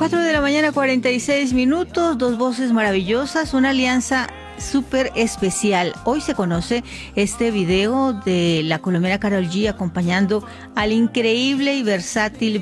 4 de la mañana, 46 minutos, dos voces maravillosas, una alianza súper especial. Hoy se conoce este video de la colombiana Karol G acompañando al increíble y versátil